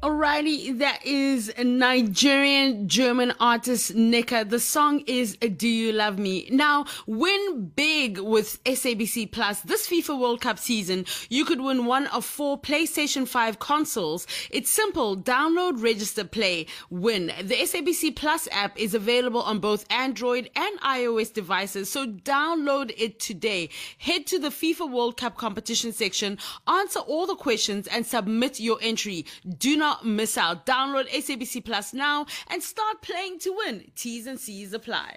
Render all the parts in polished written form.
Alrighty, that is a Nigerian German artist Nika. The song is Do You Love Me? Now, win big with SABC Plus. This FIFA World Cup season, you could win one of 4 PlayStation 5 consoles. It's simple. Download, register, play, win. The SABC Plus app is available on both Android and iOS devices, so download it today. Head to the FIFA World Cup competition section, answer all the questions, and submit your entry. Do not miss out. Download SABC Plus now and start playing to win. T's and C's apply.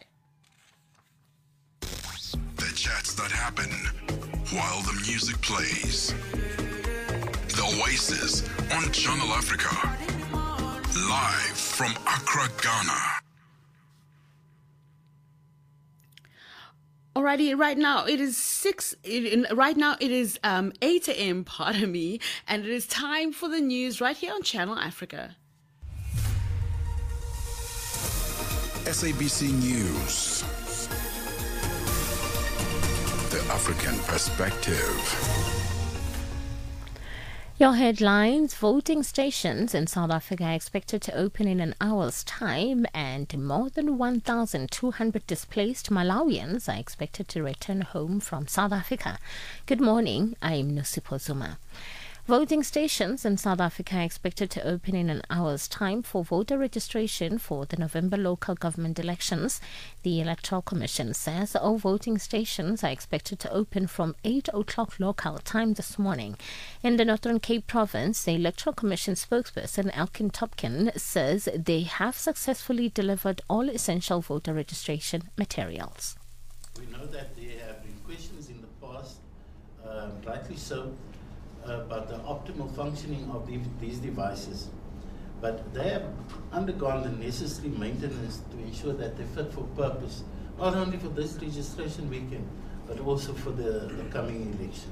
The chats that happen while the music plays. The Oasis on Channel Africa. Live from Accra, Ghana. Alrighty, right now it is 8 a.m. Pardon me, and it is time for the news right here on Channel Africa. SABC News. The African Perspective. Your headlines: voting stations in South Africa are expected to open in an hour's time, and more than 1,200 displaced Malawians are expected to return home from South Africa. Good morning, I'm Nosipho Zuma. Voting stations in South Africa are expected to open in an hour's time for voter registration for the November local government elections. The Electoral Commission says all voting stations are expected to open from 8 o'clock local time this morning. In the Northern Cape Province, the Electoral Commission spokesperson Elkin Topkin says they have successfully delivered all essential voter registration materials. We know that there have been questions in the past, rightly so, about the optimal functioning of these devices, but they have undergone the necessary maintenance to ensure that they're fit for purpose, not only for this registration weekend, but also for the coming election.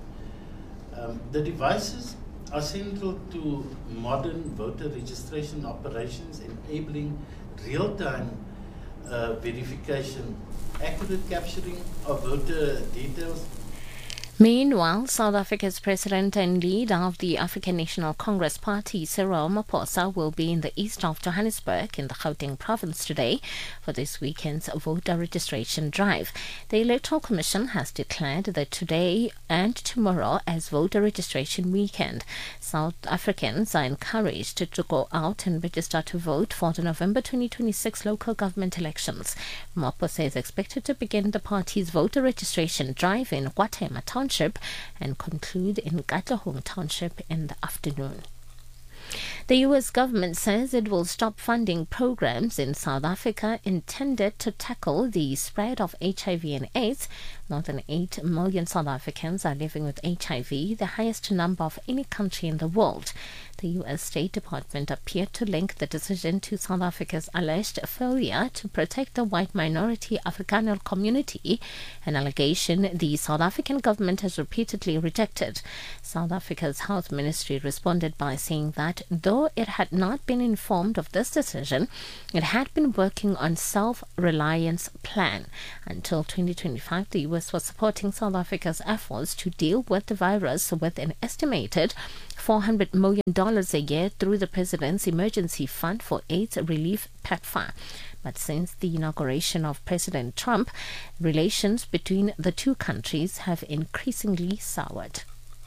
The devices are central to modern voter registration operations, enabling real-time verification, accurate capturing of voter details. Meanwhile, South Africa's president and leader of the African National Congress Party, Cyril Ramaphosa, will be in the east of Johannesburg in the Gauteng province today for this weekend's voter registration drive. The Electoral Commission has declared that today and tomorrow as voter registration weekend. South Africans are encouraged to go out and register to vote for the November 2026 local government elections. Ramaphosa is expected to begin the party's voter registration drive in KwaThema Township and conclude in Katlehong Township in the afternoon. The U.S. government says it will stop funding programs in South Africa intended to tackle the spread of HIV and AIDS. More than 8 million South Africans are living with HIV, the highest number of any country in the world. The U.S. State Department appeared to link the decision to South Africa's alleged failure to protect the white minority Afrikaner community, an allegation the South African government has repeatedly rejected. South Africa's Health Ministry responded by saying that though it had not been informed of this decision, it had been working on self-reliance plan. Until 2025, the U.S. was supporting South Africa's efforts to deal with the virus with an estimated $400 million a year through the President's Emergency Fund for AIDS Relief, PEPFAR. But since the inauguration of President Trump, relations between the two countries have increasingly soured.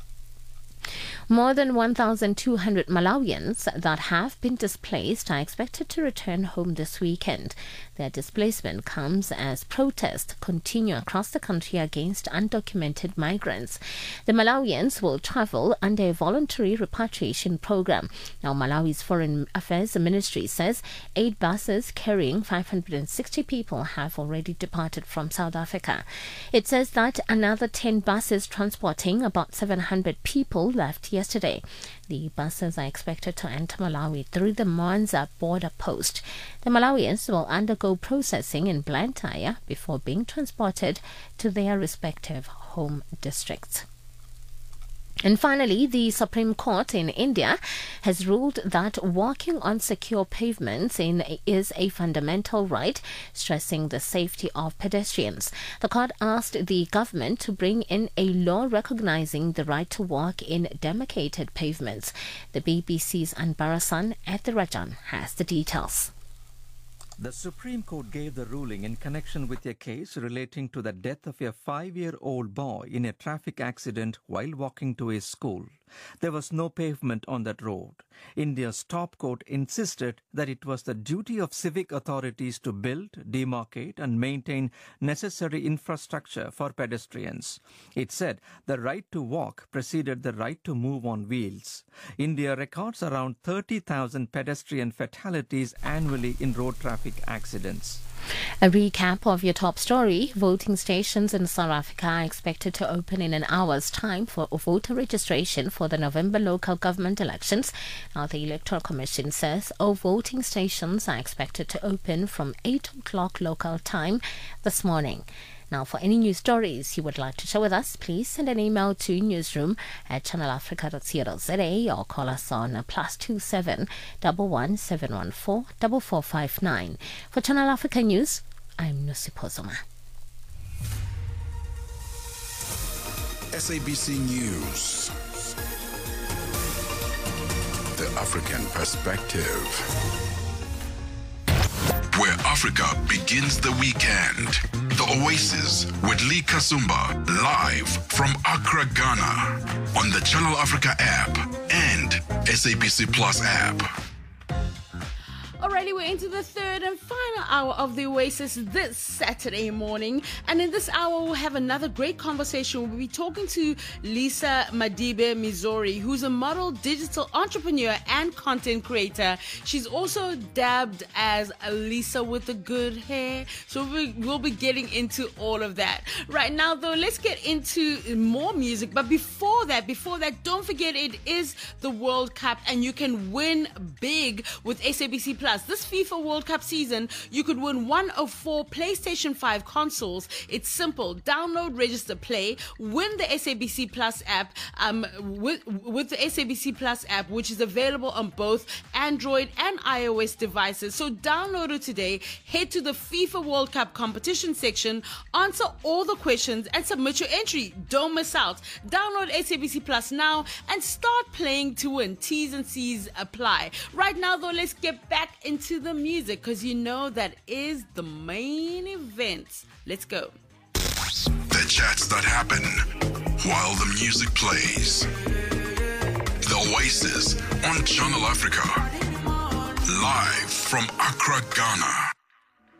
More than 1,200 Malawians that have been displaced are expected to return home this weekend. Their displacement comes as protests continue across the country against undocumented migrants. The Malawians will travel under a voluntary repatriation program. Now, Malawi's Foreign Affairs Ministry says 8 buses carrying 560 people have already departed from South Africa. It says that another 10 buses transporting about 700 people left yesterday. The buses are expected to enter Malawi through the Mwanza border post. The Malawians will undergo processing in Blantyre before being transported to their respective home districts. And finally, the Supreme Court in India has ruled that walking on secure pavements is a fundamental right, stressing the safety of pedestrians. The court asked the government to bring in a law recognizing the right to walk in demarcated pavements. The BBC's Anbarasan at the Rajan has the details. The Supreme Court gave the ruling in connection with a case relating to the death of a 5-year-old boy in a traffic accident while walking to his school. There was no pavement on that road. India's top court insisted that it was the duty of civic authorities to build, demarcate and maintain necessary infrastructure for pedestrians. It said the right to walk preceded the right to move on wheels. India records around 30,000 pedestrian fatalities annually in road traffic accidents. A recap of your top story. Voting stations in South Africa are expected to open in an hour's time for voter registration for the November local government elections. Now, the Electoral Commission says all voting stations are expected to open from 8 o'clock local time this morning. Now, for any news stories you would like to share with us, please send an email to newsroom@channelafrica.co.za or call us on +27 11 714 4459. For Channel Africa News, I'm Nusipho Zuma. SABC News. The African Perspective. Where Africa begins the weekend. The Oasis with Lee Kasumba, live from Accra, Ghana, on the Channel Africa app and SABC Plus app. Alrighty, we're into the third and final hour of the Oasis this Saturday morning. And in this hour, we'll have another great conversation. We'll be talking to Lisa Madibe Mizori, who's a model, digital entrepreneur, and content creator. She's also dubbed as Lisa with the good hair. So we'll be getting into all of that. Right now, though, let's get into more music. But before that, don't forget it is the World Cup, and you can win big with SABC Plus. This FIFA World Cup season, you could win one of 4 PlayStation 5 consoles. It's simple. Download, register, play, win the SABC Plus app with the SABC Plus app, which is available on both Android and iOS devices. So download it today. Head to the FIFA World Cup competition section, answer all the questions, and submit your entry. Don't miss out. Download SABC Plus now and start playing to win. T's and C's apply. Right now, though, let's get back into the music, because you know that is the main event. Let's go. The chats that happen while the music plays. The Oasis on Channel Africa. Live from Accra, Ghana.